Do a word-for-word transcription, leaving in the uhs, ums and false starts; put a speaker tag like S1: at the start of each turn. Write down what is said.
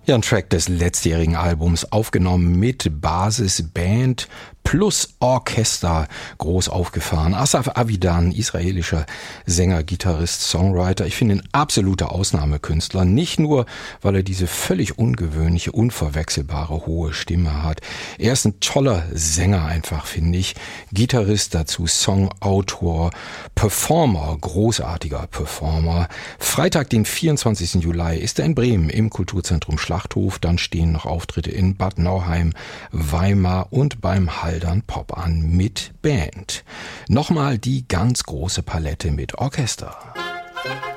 S1: Ja, ein Track des letztjährigen Albums, aufgenommen mit Basisband plus Orchester, groß aufgefahren. Asaf Avidan, israelischer Sänger, Gitarrist, Songwriter. Ich finde ihn absoluter Ausnahmekünstler. Nicht nur, weil er diese völlig ungewöhnliche, unverwechselbare, hohe Stimme hat. Er ist ein toller Sänger einfach, finde ich. Gitarrist, dazu Songautor, Performer, großartiger Performer. Freitag, den vierundzwanzigsten Juli, ist er in Bremen im Kulturzentrum Schlachthof. Dann stehen noch Auftritte in Bad Nauheim, Weimar und beim Haldern Pop an mit Band. Nochmal die ganz große Palette mit Orchester.